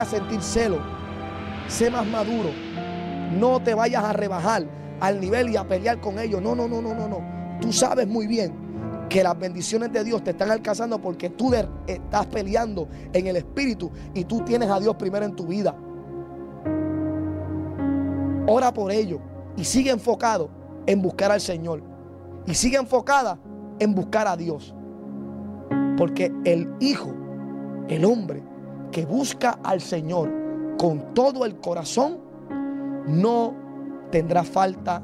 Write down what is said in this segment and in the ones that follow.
a sentir celo. Sé más maduro. No te vayas a rebajar al nivel y a pelear con ellos. No. Tú sabes muy bien que las bendiciones de Dios te están alcanzando porque tú estás peleando en el espíritu y tú tienes a Dios primero en tu vida. Ora por ellos y sigue enfocado en buscar al Señor. Y sigue enfocada en buscar a Dios. Porque el hijo, el hombre que busca al Señor con todo el corazón, no tendrá falta.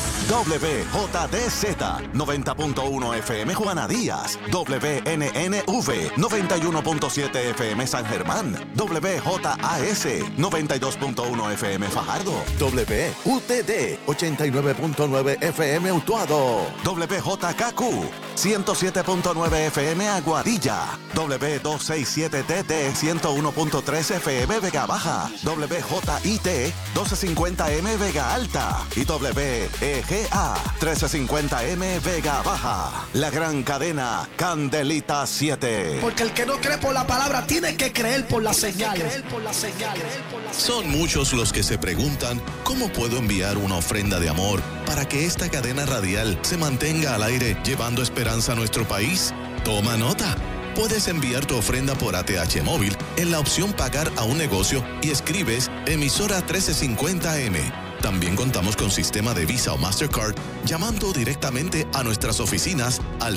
WJDZ 90.1 FM Juana Díaz, WNNV 91.7 FM San Germán, WJAS 92.1 FM Fajardo, WUTD 89.9 FM Utuado, WJKQ 107.9 FM Aguadilla, W267TT 101.3 FM Vega Baja, WJIT 1250M Vega Alta y WEGA 1350M Vega Baja. La gran cadena Candelita 7. Porque el que no cree por la palabra tiene que creer por las señales. Son muchos los que se preguntan cómo puedo enviar una ofrenda de amor para que esta cadena radial se mantenga al aire llevando esperanza a nuestro país. Toma nota. Puedes enviar tu ofrenda por ATH móvil en la opción pagar a un negocio y escribes emisora 1350M. También contamos con sistema de Visa o Mastercard llamando directamente a nuestras oficinas al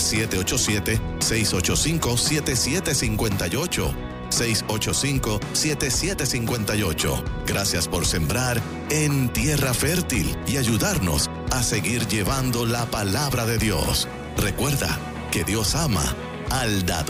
787-685-7758. 685-7758. Gracias por sembrar en tierra fértil y ayudarnos a seguir llevando la palabra de Dios. Recuerda que Dios ama al dador.